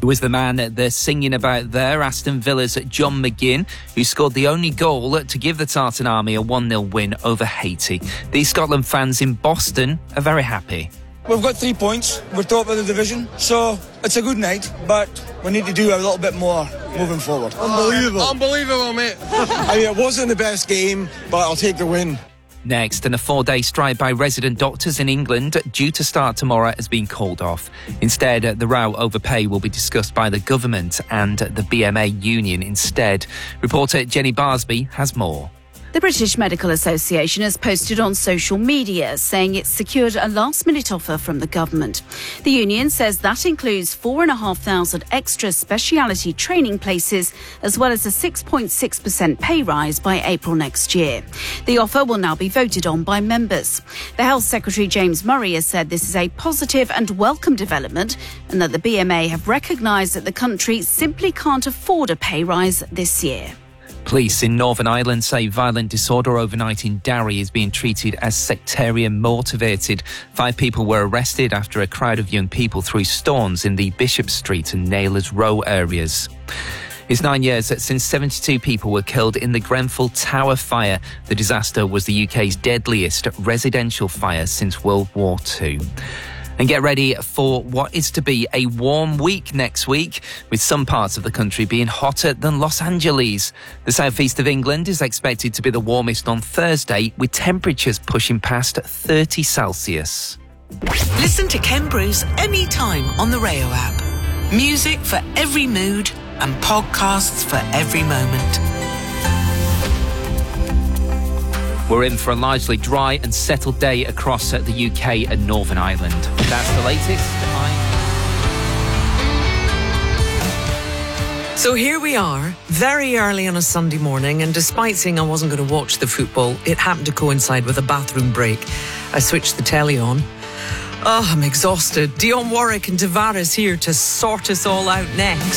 was the man they're singing about there, Aston Villa's John McGinn, who scored the only goal to give the Tartan Army a 1-0 win over Haiti. These Scotland fans in Boston are very happy. We've got 3 points. We're top of the division, so it's a good night, but we need to do a little bit more moving forward. Unbelievable, mate. It wasn't the best game, but I'll take the win. Next, and a 4-day strike by resident doctors in England due to start tomorrow has been called off. Instead, the row over pay will be discussed by the government and the BMA union instead. Reporter Jenny Barsby has more. The British Medical Association has posted on social media saying it's secured a last-minute offer from the government. The union says that includes 4,500 extra speciality training places as well as a 6.6% pay rise by April next year. The offer will now be voted on by members. The Health Secretary James Murray has said this is a positive and welcome development and that the BMA have recognised that the country simply can't afford a pay rise this year. Police in Northern Ireland say violent disorder overnight in Derry is being treated as sectarian motivated. 5 people were arrested after a crowd of young people threw stones in the Bishop Street and Naylors Row areas. It's 9 years since 72 people were killed in the Grenfell Tower fire. The disaster was the UK's deadliest residential fire since World War II. And get ready for what is to be a warm week next week, with some parts of the country being hotter than Los Angeles. The southeast of England is expected to be the warmest on Thursday, with temperatures pushing past 30 Celsius. Listen to Ken Bruce anytime on the Rayo app. Music for every mood and podcasts for every moment. We're in for a largely dry and settled day across the UK and Northern Ireland. That's the latest. So here we are, very early on a Sunday morning, and despite saying I wasn't going to watch the football, it happened to coincide with a bathroom break. I switched the telly on. Oh, I'm exhausted. Dion Warwick and Tavares here to sort us all out next.